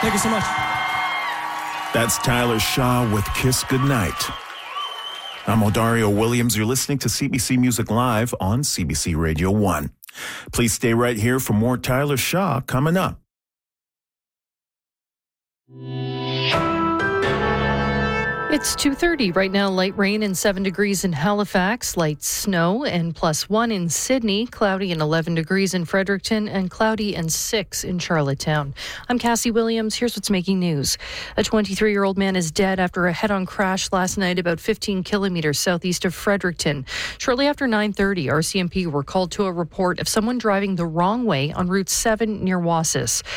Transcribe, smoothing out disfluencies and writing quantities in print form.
Thank you so much. That's Tyler Shaw with Kiss Goodnight. I'm Odario Williams. You're listening to CBC Music Live on CBC Radio 1. Please stay right here for more Tyler Shaw coming up. It's 2:30 right now. Light rain and 7 degrees in Halifax, light snow and +1 in Sydney, cloudy and 11 degrees in Fredericton, and cloudy and 6 in Charlottetown. I'm Cassie Williams. Here's what's making news. A 23-year-old man is dead after a head-on crash last night about 15 kilometers southeast of Fredericton. Shortly after 9:30, RCMP were called to a report of someone driving the wrong way on Route 7 near Wasis.